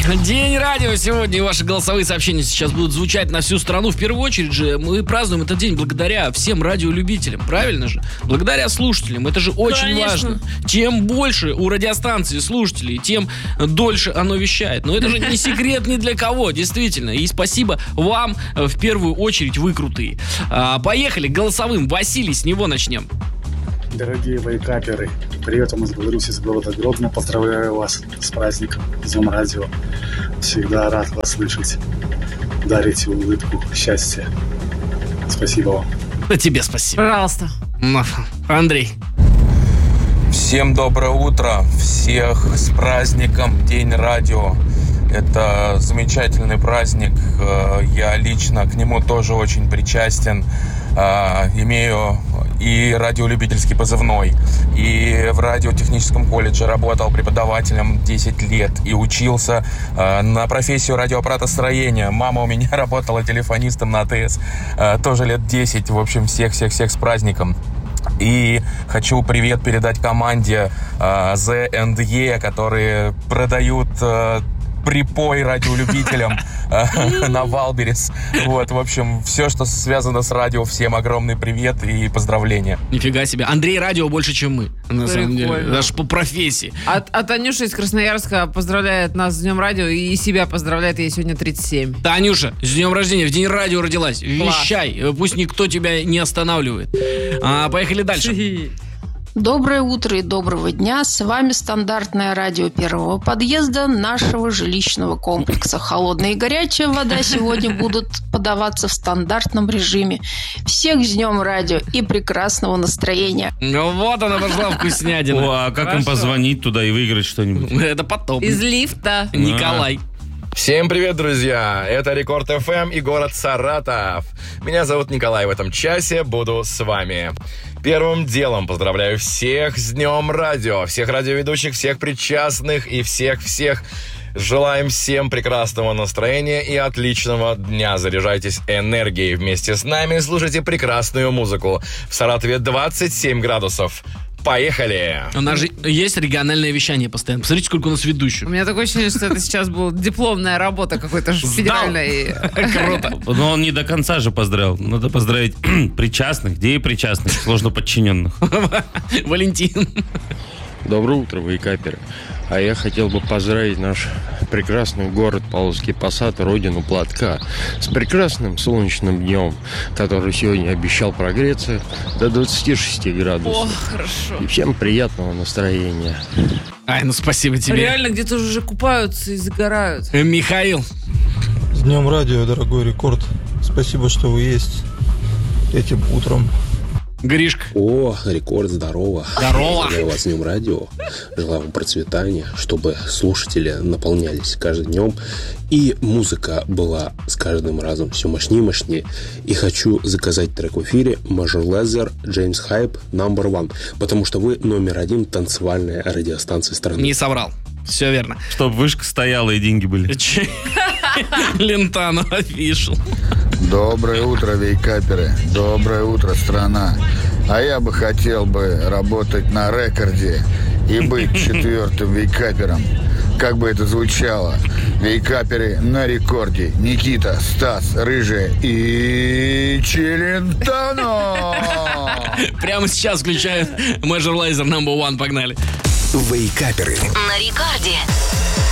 День радио сегодня, и ваши голосовые сообщения сейчас будут звучать на всю страну. В первую очередь же мы празднуем этот день благодаря всем радиолюбителям, правильно же? Благодаря слушателям, это же очень важно. Чем больше у радиостанции слушателей, тем дольше оно вещает. Но это же не секрет ни для кого, действительно. И спасибо вам в первую очередь, вы крутые. Поехали к голосовым. Василий, с него начнем. Дорогие вейкаперы, привет вам из Беларуси, из города Гродно. Поздравляю вас с праздником, с Днем радио. Всегда рад вас слышать. Дарите улыбку, счастье. Спасибо вам. Да тебе спасибо. Пожалуйста. Андрей. Всем доброе утро. Всех с праздником День радио. Это замечательный праздник. Я лично к нему тоже очень причастен. Имею и радиолюбительский позывной, и в радиотехническом колледже работал преподавателем 10 лет и учился на профессию радиоаппаратостроения. Мама у меня работала телефонистом на АТС тоже лет 10. В общем, всех с праздником. И хочу привет передать команде The and E, которые продают припой радиолюбителям на Валберес. Вот, в общем, все, что связано с радио, всем огромный привет и поздравления. Нифига себе. Андрей радио больше, чем мы, на самом деле. Даже по профессии. А Танюша из Красноярска поздравляет нас с Днем радио и себя поздравляет, ей сегодня 37. Танюша, с днем рождения, в день радио родилась. Вещай, пусть никто тебя не останавливает. Поехали дальше. Доброе утро и доброго дня. С вами стандартное радио первого подъезда нашего жилищного комплекса. Холодная и горячая вода сегодня будут подаваться в стандартном режиме. Всех с днем радио и прекрасного настроения. Ну вот она пошла вкуснятина. О, а как им позвонить туда и выиграть что-нибудь? Это потом. Из лифта. Николай. Всем привет, друзья! Это Рекорд ФМ и город Саратов. Меня зовут Николай. В этом часе буду с вами. Первым делом поздравляю всех с Днем радио. Всех радиоведущих, всех причастных и всех-всех. Желаем всем прекрасного настроения и отличного дня. Заряжайтесь энергией вместе с нами. Слушайте прекрасную музыку. В Саратове 27 градусов. Поехали! У нас же есть региональное вещание постоянно. Посмотрите, сколько у нас ведущих. У меня такое ощущение, что это сейчас была дипломная работа какой-то федеральная. Круто. Но он не до конца же поздравил. Надо поздравить причастных, где и причастных, сложно подчиненных. Валентин. Доброе утро, вейкаперы. А я хотел бы поздравить наш прекрасный город Павловский Посад, родину платка, с прекрасным солнечным днем, который сегодня обещал прогреться до 26 градусов. О, хорошо. И всем приятного настроения. Ай, ну спасибо тебе. Реально где-то уже купаются и загорают. Михаил. С Днем радио, дорогой Рекорд. Спасибо, что вы есть этим утром. Гришка. О, Рекорд, здорово. Здорово. Желаю вас с Днем радио. Желаю вам процветания, чтобы слушатели наполнялись каждым днем. И музыка была с каждым разом все мощнее и мощнее. И хочу заказать трек в эфире Major Lazer, James Hype, Number One. Потому что вы номер один танцевальная радиостанция страны. Не соврал. Все верно. Чтоб вышка стояла и деньги были. Лентану офишл. Доброе утро, вейкаперы. Доброе утро, страна. А я бы хотел работать на рекорде и быть четвертым вейкапером. Как бы это звучало? Вейкаперы на рекорде. Никита, Стас, Рыжая и Челентано. Прямо сейчас включают Major Lazer Number One. Погнали. Вейкаперы. На рекорде.